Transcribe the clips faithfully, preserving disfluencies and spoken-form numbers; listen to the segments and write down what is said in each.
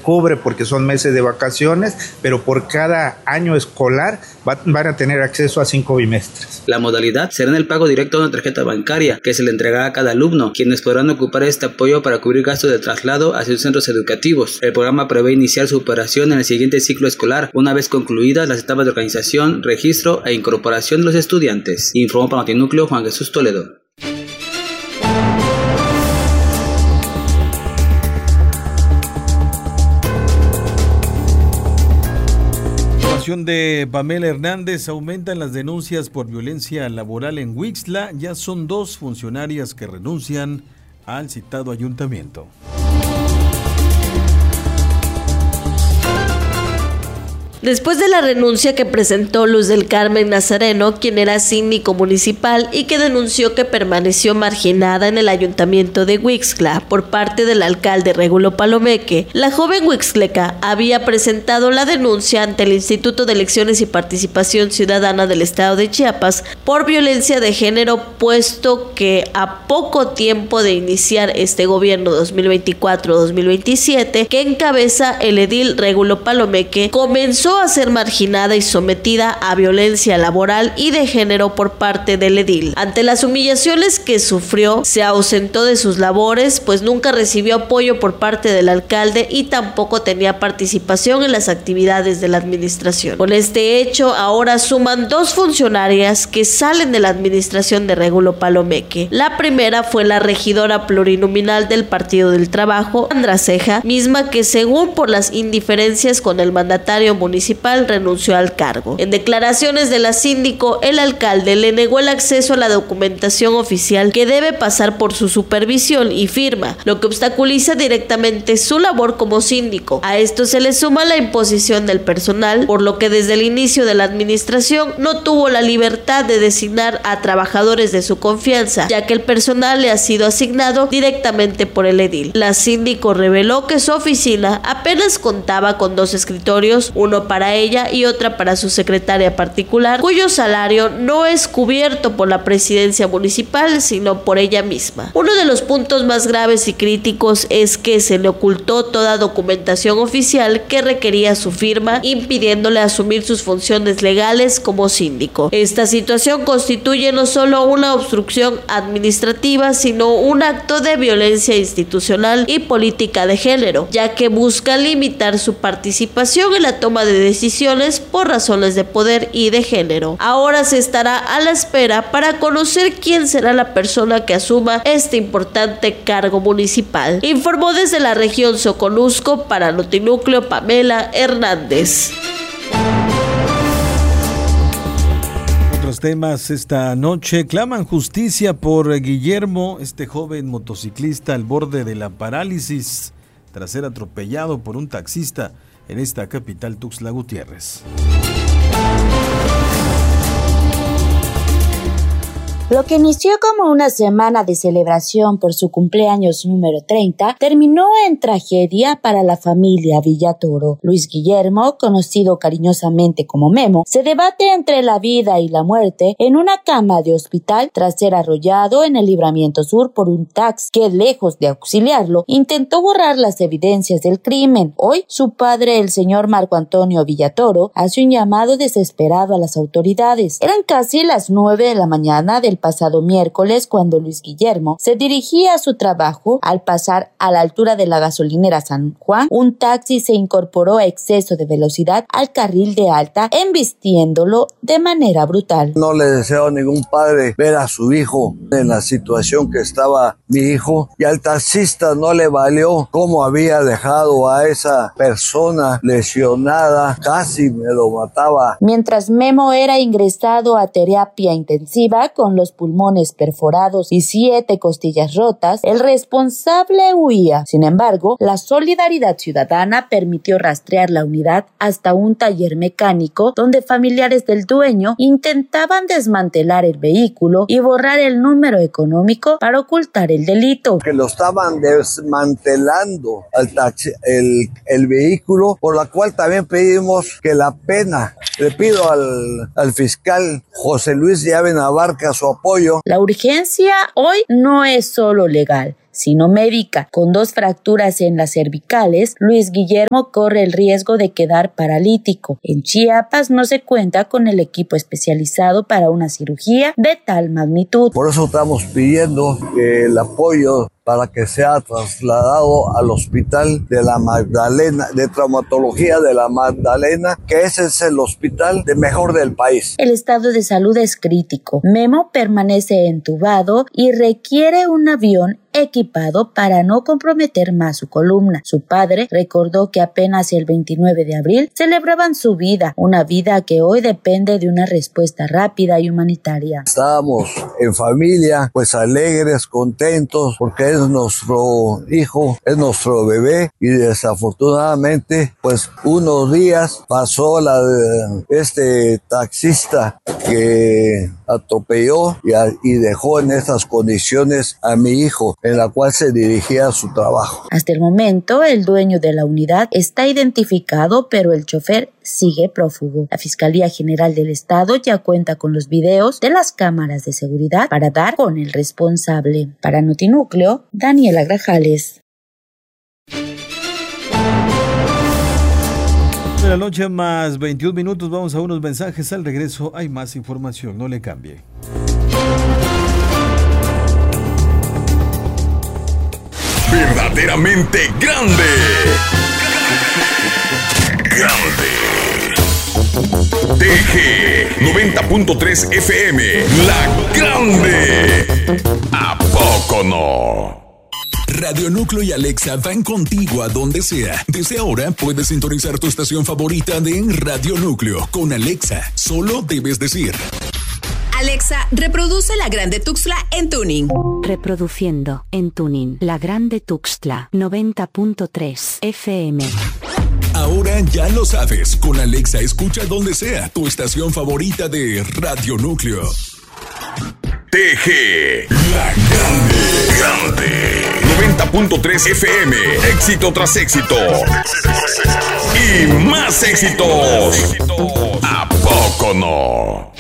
cubre porque son meses de vacaciones, pero por cada año escolar va, van a tener acceso a cinco bimestres. La modalidad será en el pago directo a una tarjeta bancaria que se le entregará a cada alumno, quienes podrán ocupar este apoyo para cubrir gastos de traslado hacia sus centros educativos. El programa prevé iniciar su operación en el siguiente ciclo escolar, una vez concluidas las etapas de organización, registro e incorporación de los estudiantes. Informó para Notinúcleo Juan Jesús Toledo. De Pamela Hernández: aumentan las denuncias por violencia laboral en Huixtla. Ya son dos funcionarias que renuncian al citado ayuntamiento. Después de la renuncia que presentó Luz del Carmen Nazareno, quien era síndico municipal y que denunció que permaneció marginada en el ayuntamiento de Huixtla por parte del alcalde Regulo Palomeque, la joven huixtleca había presentado la denuncia ante el Instituto de Elecciones y Participación Ciudadana del Estado de Chiapas por violencia de género, puesto que a poco tiempo de iniciar este gobierno dos mil veinticuatro dos mil veintisiete, que encabeza el edil Regulo Palomeque, comenzó a ser marginada y sometida a violencia laboral y de género por parte del edil. Ante las humillaciones que sufrió, se ausentó de sus labores, pues nunca recibió apoyo por parte del alcalde y tampoco tenía participación en las actividades de la administración. Con este hecho, ahora suman dos funcionarias que salen de la administración de Regulo Palomeque. La primera fue la regidora plurinominal del Partido del Trabajo, Sandra Ceja, misma que, según por las indiferencias con el mandatario municipal, renunció al cargo. En declaraciones de la síndico, el alcalde le negó el acceso a la documentación oficial que debe pasar por su supervisión y firma, lo que obstaculiza directamente su labor como síndico. A esto se le suma la imposición del personal, por lo que desde el inicio de la administración no tuvo la libertad de designar a trabajadores de su confianza, ya que el personal le ha sido asignado directamente por el edil. La síndico reveló que su oficina apenas contaba con dos escritorios, uno para ella y otra para su secretaria particular, cuyo salario no es cubierto por la presidencia municipal, sino por ella misma. Uno de los puntos más graves y críticos es que se le ocultó toda documentación oficial que requería su firma, impidiéndole asumir sus funciones legales como síndico. Esta situación constituye no solo una obstrucción administrativa, sino un acto de violencia institucional y política de género, ya que busca limitar su participación en la toma de decisiones por razones de poder y de género. Ahora se estará a la espera para conocer quién será la persona que asuma este importante cargo municipal. Informó desde la región Soconusco para Notinúcleo Pamela Hernández. Otros temas esta noche: claman justicia por Guillermo, este joven motociclista al borde de la parálisis tras ser atropellado por un taxista en esta capital Tuxtla Gutiérrez. Lo que inició como una semana de celebración por su cumpleaños número treinta, terminó en tragedia para la familia Villatoro. Luis Guillermo, conocido cariñosamente como Memo, se debate entre la vida y la muerte en una cama de hospital tras ser arrollado en el Libramiento Sur por un taxi que, lejos de auxiliarlo, intentó borrar las evidencias del crimen. Hoy, su padre, el señor Marco Antonio Villatoro, hace un llamado desesperado a las autoridades. Eran casi las nueve de la mañana del pasado miércoles cuando Luis Guillermo se dirigía a su trabajo. Al pasar a la altura de la gasolinera San Juan, un taxi se incorporó a exceso de velocidad al carril de alta, embistiéndolo de manera brutal. No le deseo a ningún padre ver a su hijo en la situación que estaba mi hijo, y al taxista no le valió cómo había dejado a esa persona lesionada, casi me lo mataba. Mientras Memo era ingresado a terapia intensiva con los pulmones perforados y siete costillas rotas, el responsable huía. Sin embargo, la Solidaridad Ciudadana permitió rastrear la unidad hasta un taller mecánico donde familiares del dueño intentaban desmantelar el vehículo y borrar el número económico para ocultar el delito. Que lo estaban desmantelando al taxi, el, el vehículo, por la cual también pedimos que la pena, le pido al, al fiscal José Luis Llave Navarca su apoyo. La urgencia hoy no es solo legal, sino médica. Con dos fracturas en las cervicales, Luis Guillermo corre el riesgo de quedar paralítico. En Chiapas no se cuenta con el equipo especializado para una cirugía de tal magnitud. Por eso estamos pidiendo que el apoyo para que sea trasladado al hospital de la Magdalena, de traumatología de la Magdalena, que ese es el hospital de mejor del país. El estado de salud es crítico. Memo permanece entubado y requiere un avión equipado para no comprometer más su columna. Su padre recordó que apenas el veintinueve de abril celebraban su vida, una vida que hoy depende de una respuesta rápida y humanitaria. Estábamos en familia, pues alegres, contentos, porque es nuestro hijo, es nuestro bebé, y desafortunadamente, pues unos días pasó la de este taxista que atropelló y, a, y dejó en estas condiciones a mi hijo, en la cual se dirigía a su trabajo. Hasta el momento, el dueño de la unidad está identificado, pero el chofer sigue prófugo. La Fiscalía General del Estado ya cuenta con los videos de las cámaras de seguridad para dar con el responsable. Para Notinúcleo, Daniela Grajales. De la noche más veintiún minutos, vamos a unos mensajes. Al regreso hay más información, no le cambie. Verdaderamente grande. Grande. T G noventa punto tres F M, La Grande. ¿A poco no? Radio Núcleo y Alexa van contigo a donde sea. Desde ahora puedes sintonizar tu estación favorita de Radio Núcleo con Alexa. Solo debes decir: Alexa, reproduce La Grande Tuxtla en tuning. Reproduciendo en tuning La Grande Tuxtla noventa punto tres F M. Ahora ya lo sabes, con Alexa escucha donde sea tu estación favorita de Radio Núcleo. T G, La Grande, Grande, noventa punto tres F M, éxito tras éxito. Y más éxitos. ¿A poco no?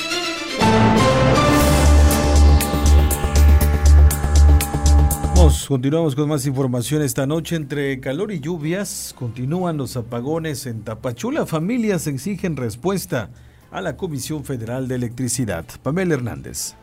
Continuamos con más información esta noche. Entre calor y lluvias, continúan los apagones en Tapachula. Familias exigen respuesta a la Comisión Federal de Electricidad. Pamela Hernández.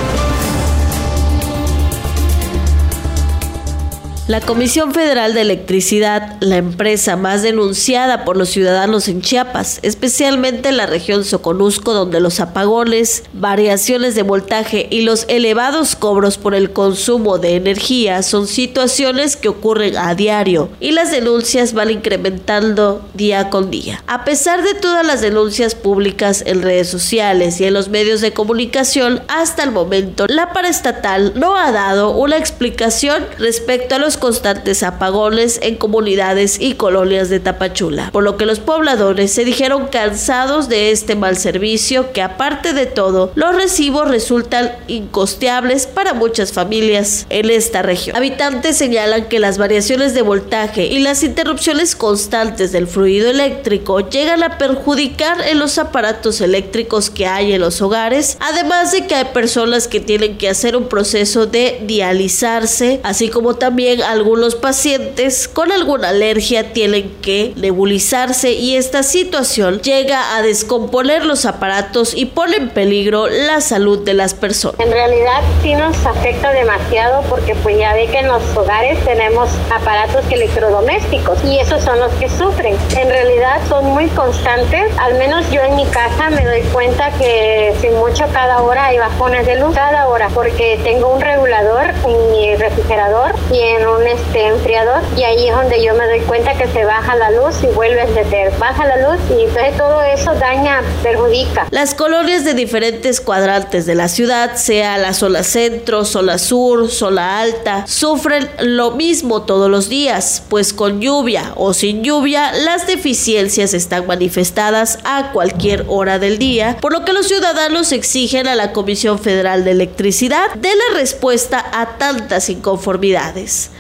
La Comisión Federal de Electricidad, la empresa más denunciada por los ciudadanos en Chiapas, especialmente en la región Soconusco, donde los apagones, variaciones de voltaje y los elevados cobros por el consumo de energía son situaciones que ocurren a diario y las denuncias van incrementando día con día. A pesar de todas las denuncias públicas en redes sociales y en los medios de comunicación, hasta el momento la paraestatal no ha dado una explicación respecto a los constantes apagones en comunidades y colonias de Tapachula, por lo que los pobladores se dijeron cansados de este mal servicio que, aparte de todo, los recibos resultan incosteables para muchas familias en esta región. Habitantes señalan que las variaciones de voltaje y las interrupciones constantes del fluido eléctrico llegan a perjudicar en los aparatos eléctricos que hay en los hogares, además de que hay personas que tienen que hacer un proceso de dializarse, así como también algunos pacientes con alguna alergia tienen que nebulizarse, y esta situación llega a descomponer los aparatos y pone en peligro la salud de las personas. En realidad sí nos afecta demasiado porque pues ya ve que en los hogares tenemos aparatos electrodomésticos y esos son los que sufren. En realidad son muy constantes, al menos yo en mi casa me doy cuenta que sin mucho cada hora hay bajones de luz, cada hora, porque tengo un regulador en mi refrigerador y en un este enfriador, y ahí es donde yo me doy cuenta que se baja la luz y vuelve a encender, baja la luz, y entonces todo eso daña, perjudica. Las colonias de diferentes cuadrantes de la ciudad, sea la zona centro, zona sur, zona alta, sufren lo mismo todos los días, pues con lluvia o sin lluvia las deficiencias están manifestadas a cualquier hora del día, por lo que los ciudadanos exigen a la Comisión Federal de Electricidad dé la respuesta a tantas inconformidades.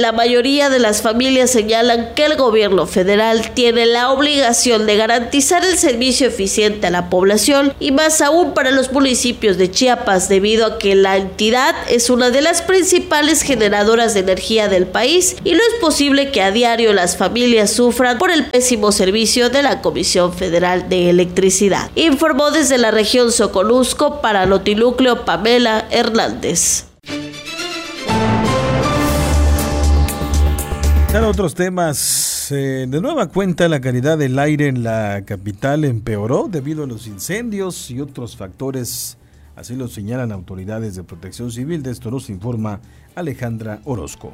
La mayoría de las familias señalan que el gobierno federal tiene la obligación de garantizar el servicio eficiente a la población y más aún para los municipios de Chiapas, debido a que la entidad es una de las principales generadoras de energía del país y no es posible que a diario las familias sufran por el pésimo servicio de la Comisión Federal de Electricidad. Informó desde la región Soconusco para Notinúcleo Pamela Hernández. En otros temas, eh, de nueva cuenta la calidad del aire en la capital empeoró debido a los incendios y otros factores, así lo señalan autoridades de protección civil. De esto nos informa Alejandra Orozco.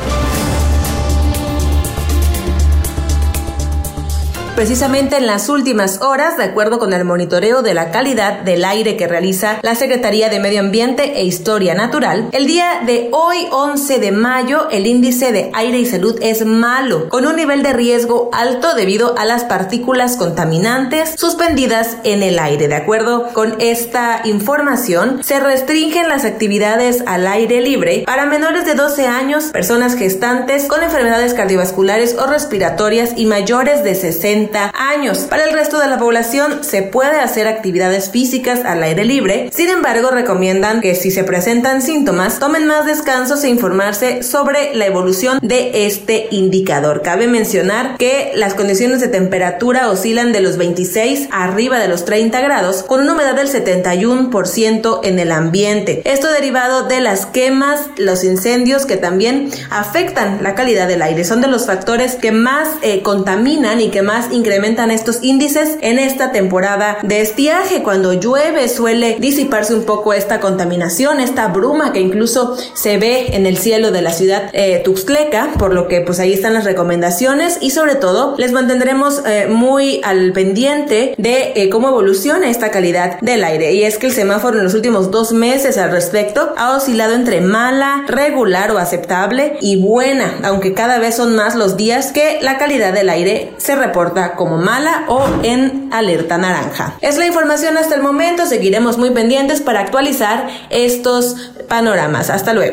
Precisamente en las últimas horas, de acuerdo con el monitoreo de la calidad del aire que realiza la Secretaría de Medio Ambiente e Historia Natural, el día de hoy, once de mayo, el índice de aire y salud es malo, con un nivel de riesgo alto debido a las partículas contaminantes suspendidas en el aire. De acuerdo con esta información, se restringen las actividades al aire libre para menores de doce años, personas gestantes con enfermedades cardiovasculares o respiratorias y mayores de sesenta años. Para el resto de la población se puede hacer actividades físicas al aire libre. Sin embargo, recomiendan que si se presentan síntomas, tomen más descansos e informarse sobre la evolución de este indicador. Cabe mencionar que las condiciones de temperatura oscilan de los veintiséis arriba de los treinta grados, con una humedad del setenta y uno por ciento en el ambiente. Esto derivado de las quemas, los incendios que también afectan la calidad del aire. Son de los factores que más eh, contaminan y que más incrementan estos índices en esta temporada de estiaje. Cuando llueve suele disiparse un poco esta contaminación, esta bruma que incluso se ve en el cielo de la ciudad eh, tuxtleca, por lo que pues ahí están las recomendaciones y sobre todo les mantendremos eh, muy al pendiente de eh, cómo evoluciona esta calidad del aire. Y es que el semáforo en los últimos dos meses al respecto ha oscilado entre mala, regular o aceptable y buena, aunque cada vez son más los días que la calidad del aire se reporta como mala o en alerta naranja. Es la información hasta el momento. Seguiremos muy pendientes para actualizar estos panoramas. Hasta luego.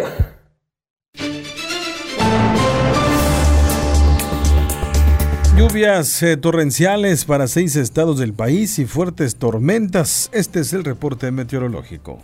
Lluvias eh, torrenciales para seis estados del país y fuertes tormentas. Este es el reporte meteorológico.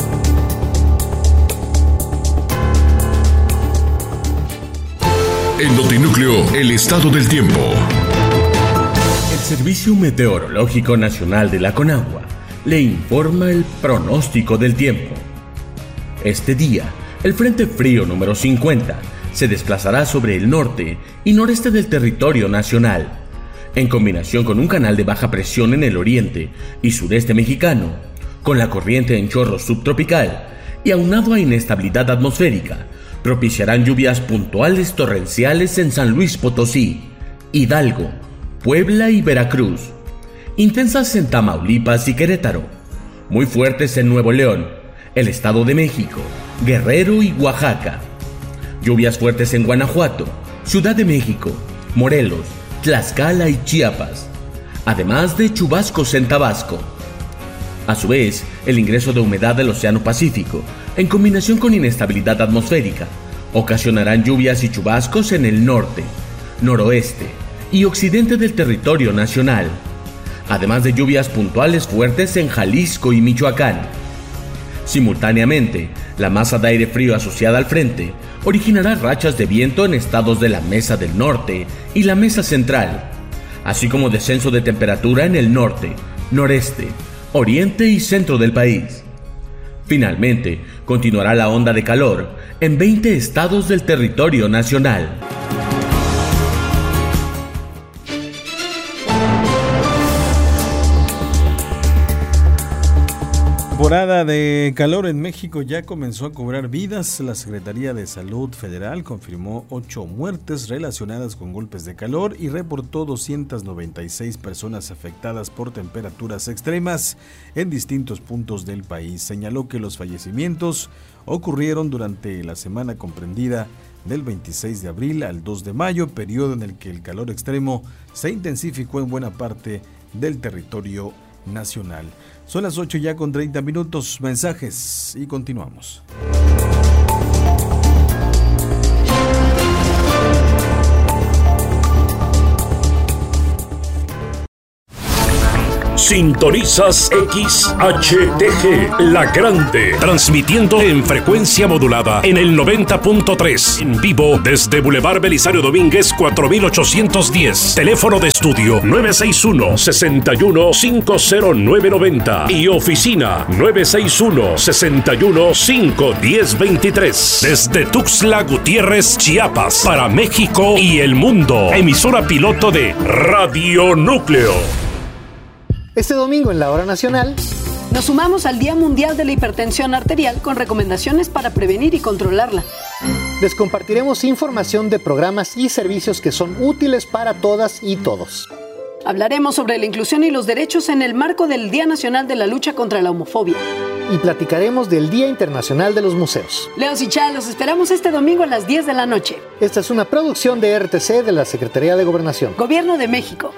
En Notinúcleo, el estado del tiempo. El Servicio Meteorológico Nacional de la Conagua le informa el pronóstico del tiempo. Este día, el Frente Frío número cincuenta se desplazará sobre el norte y noreste del territorio nacional, en combinación con un canal de baja presión en el oriente y sureste mexicano, con la corriente en chorro subtropical y aunado a inestabilidad atmosférica, propiciarán lluvias puntuales torrenciales en San Luis Potosí, Hidalgo, Puebla y Veracruz, intensas en Tamaulipas y Querétaro, muy fuertes en Nuevo León, el Estado de México, Guerrero y Oaxaca, lluvias fuertes en Guanajuato, Ciudad de México, Morelos, Tlaxcala y Chiapas, además de chubascos en Tabasco. A su vez, el ingreso de humedad del Océano Pacífico, en combinación con inestabilidad atmosférica, ocasionarán lluvias y chubascos en el norte, noroeste y occidente del territorio nacional, además de lluvias puntuales fuertes en Jalisco y Michoacán. Simultáneamente, la masa de aire frío asociada al frente originará rachas de viento en estados de la Mesa del Norte y la Mesa Central, así como descenso de temperatura en el norte, noreste, oriente y centro del país. Finalmente, continuará la onda de calor en veinte estados del territorio nacional. La temporada de calor en México ya comenzó a cobrar vidas. La Secretaría de Salud Federal confirmó ocho muertes relacionadas con golpes de calor y reportó doscientas noventa y seis personas afectadas por temperaturas extremas en distintos puntos del país. Señaló que los fallecimientos ocurrieron durante la semana comprendida del veintiséis de abril al dos de mayo, periodo en el que el calor extremo se intensificó en buena parte del territorio nacional. Son las ocho ya con treinta minutos, mensajes y continuamos. Sintonizas X H T G, La Grande, transmitiendo en frecuencia modulada en el noventa punto tres, en vivo desde Boulevard Belisario Domínguez cuatro mil ochocientos diez. Teléfono de estudio nueve seis uno, seis uno, cinco cero nueve nueve cero y oficina nueve seis uno, seis uno, cinco uno cero dos tres. Desde Tuxtla Gutiérrez, Chiapas, para México y el mundo. Emisora piloto de Radio Núcleo. Este domingo en la Hora Nacional nos sumamos al Día Mundial de la Hipertensión Arterial con recomendaciones para prevenir y controlarla. Les compartiremos información de programas y servicios que son útiles para todas y todos. Hablaremos sobre la inclusión y los derechos en el marco del Día Nacional de la Lucha contra la Homofobia. Y platicaremos del Día Internacional de los Museos. Leos y Chá, los esperamos este domingo a las diez de la noche. Esta es una producción de R T C de la Secretaría de Gobernación. Gobierno de México.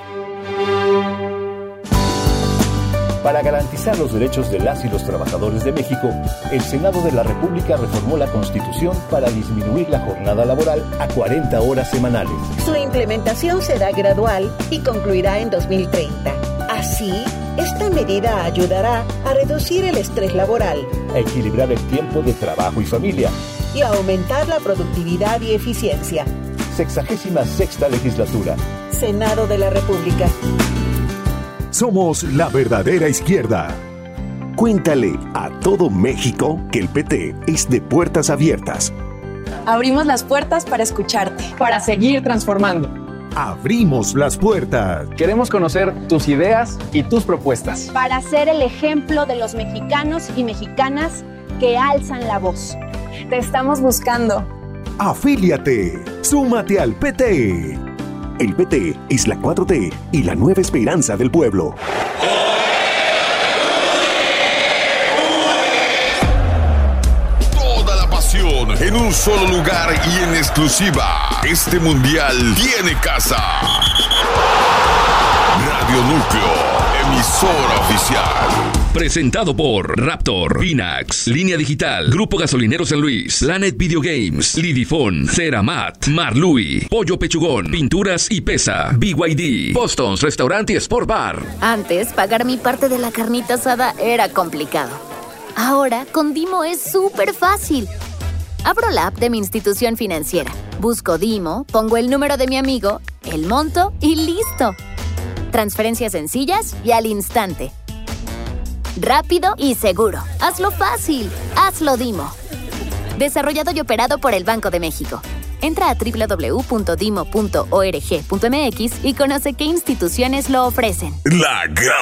Para garantizar los derechos de las y los trabajadores de México, el Senado de la República reformó la Constitución para disminuir la jornada laboral a cuarenta horas semanales. Su implementación será gradual y concluirá en dos mil treinta. Así, esta medida ayudará a reducir el estrés laboral, a equilibrar el tiempo de trabajo y familia y a aumentar la productividad y eficiencia. Sexagésima sexta legislatura. Senado de la República. Somos la verdadera izquierda. Cuéntale a todo México que el P T es de puertas abiertas. Abrimos las puertas para escucharte, para seguir transformando. Abrimos las puertas. Queremos conocer tus ideas y tus propuestas. Para ser el ejemplo de los mexicanos y mexicanas que alzan la voz. Te estamos buscando. Afíliate. Súmate al P T. El P T es la cuatro T y la nueva esperanza del pueblo. Toda la pasión en un solo lugar y en exclusiva. Este mundial tiene casa. Radio Núcleo, emisora oficial. Presentado por Raptor, Pinax, Línea Digital, Grupo Gasolinero San Luis, Planet Video Games, Lidifón, Ceramat, Marlui, Pollo Pechugón, Pinturas y Pesa, B Y D, Boston's Restaurant y Sport Bar. Antes, pagar mi parte de la carnita asada era complicado. Ahora, con Dimo es súper fácil. Abro la app de mi institución financiera, busco Dimo, pongo el número de mi amigo, el monto y listo. Transferencias sencillas y al instante. Rápido y seguro. Hazlo fácil. Hazlo Dimo. Desarrollado y operado por el Banco de México. Entra a doble u doble u doble u punto dimo punto org punto m x y conoce qué instituciones lo ofrecen. La Gran